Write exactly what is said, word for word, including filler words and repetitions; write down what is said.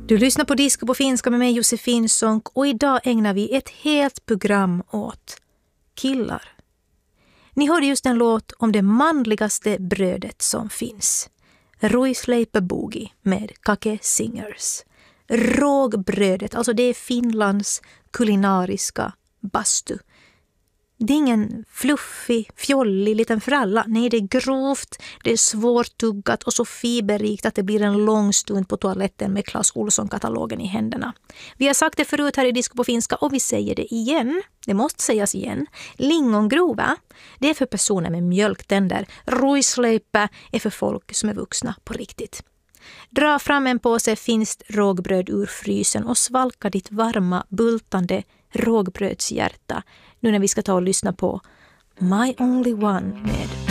Du lyssnar på Disco på finska med mig Josefin Sonck och idag ägnar vi ett helt program åt killar. Ni hörde just en låt om det manligaste brödet som finns. Ruisleipä-boogie med Kake Singers. Rågbrödet, alltså det är Finlands kulinariska bastu. Det är ingen fluffig, fjollig liten fralla. Nej, det är grovt, det är svårtuggat och så fiberrikt att det blir en lång stund på toaletten med Clas Ohlson-katalogen i händerna. Vi har sagt det förut här i Disco på finska och vi säger det igen. Det måste sägas igen. Lingongrova, det är för personer med mjölktänder. Ruisleipä är för folk som är vuxna på riktigt. Dra fram en påse finskt rågbröd ur frysen och svalka ditt varma, bultande rågbrödshjärta nu när vi ska ta och lyssna på My Only One med